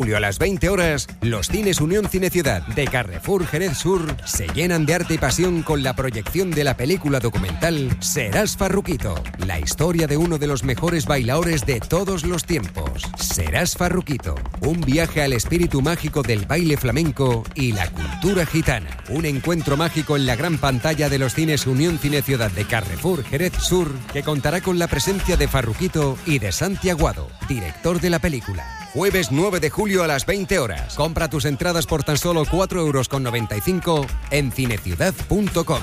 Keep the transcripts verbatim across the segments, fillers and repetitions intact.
julio a las veinte horas, los cines Unión Cineciudad de Carrefour Jerez Sur se llenan de arte y pasión con la proyección de la película documental Serás Farruquito, la historia de uno de los mejores bailaores de todos los tiempos. Serás Farruquito, un viaje al espíritu mágico del baile flamenco y la cultura gitana. Un encuentro mágico en la gran pantalla de los cines Unión Cineciudad de Carrefour Jerez Sur, que contará con la presencia de Farruquito y de Santi Aguado, director de la película. Jueves nueve de julio a las veinte horas. Compra tus entradas por tan solo cuatro euros con noventa y cinco en cineciudad punto com.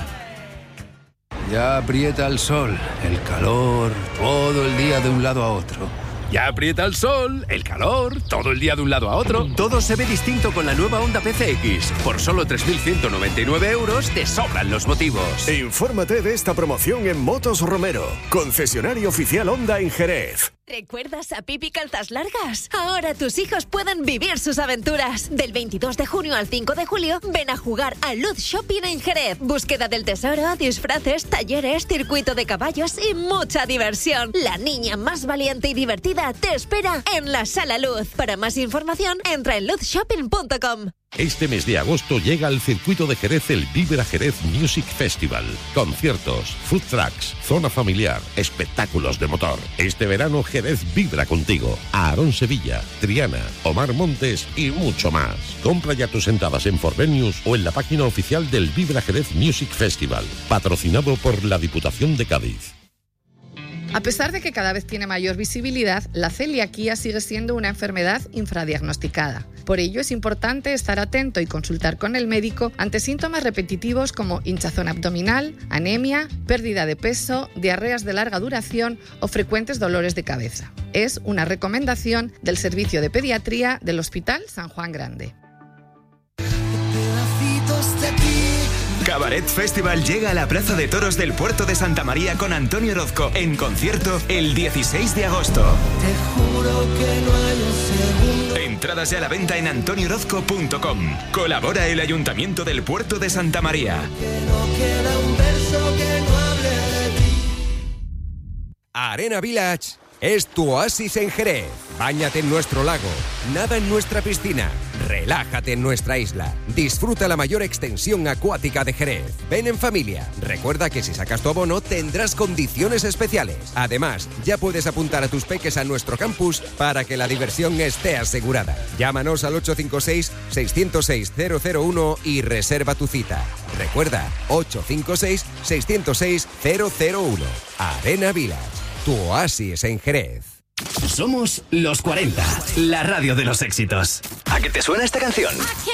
Ya aprieta el sol, el calor, todo el día de un lado a otro. Ya aprieta el sol, el calor, todo el día de un lado a otro. Todo se ve distinto con la nueva Honda P C X. Por solo tres mil ciento noventa y nueve euros te sobran los motivos. Infórmate de esta promoción en Motos Romero, concesionario oficial Honda en Jerez. ¿Recuerdas a Pipi Calzas Largas? Ahora tus hijos pueden vivir sus aventuras. Del veintidós de junio al cinco de julio, ven a jugar a Luz Shopping en Jerez. Búsqueda del tesoro, disfraces, talleres, circuito de caballos y mucha diversión. La niña más valiente y divertida te espera en la Sala Luz. Para más información, entra en luz shopping punto com. Este mes de agosto llega al circuito de Jerez el Vibra Jerez Music Festival. Conciertos, food trucks, zona familiar, espectáculos de motor. Este verano Jerez vibra contigo. Aarón Sevilla, Triana, Omar Montes y mucho más. Compra ya tus entradas en Forvenius o en la página oficial del Vibra Jerez Music Festival, patrocinado por la Diputación de Cádiz. A pesar de que cada vez tiene mayor visibilidad, la celiaquía sigue siendo una enfermedad infradiagnosticada. Por ello es importante estar atento y consultar con el médico ante síntomas repetitivos como hinchazón abdominal, anemia, pérdida de peso, diarreas de larga duración o frecuentes dolores de cabeza. Es una recomendación del Servicio de Pediatría del Hospital San Juan Grande. Cabaret Festival llega a la Plaza de Toros del Puerto de Santa María con Antonio Orozco en concierto el dieciséis de agosto. Te juro que no hay un segundo. Entradas ya a la venta en antonio orozco punto com. Colabora el Ayuntamiento del Puerto de Santa María. Que no queda un verso que no hable de ti. Arena Village es tu oasis en Jerez. Báñate en nuestro lago, nada en nuestra piscina, relájate en nuestra isla. Disfruta la mayor extensión acuática de Jerez. Ven en familia. Recuerda que si sacas tu abono tendrás condiciones especiales. Además, ya puedes apuntar a tus peques a nuestro campus para que la diversión esté asegurada. Llámanos al ocho cinco seis, seis cero seis, cero cero uno y reserva tu cita. Recuerda, ocho cinco seis, seis cero seis, cero cero uno. Arena Village, tu oasis en Jerez. Somos Los cuarenta, la radio de los éxitos. ¿A qué te suena esta canción?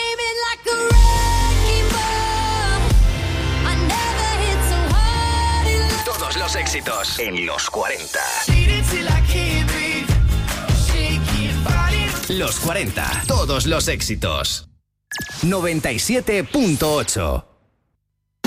Todos los éxitos en Los cuarenta. Los cuarenta, todos los éxitos. noventa y siete punto ocho.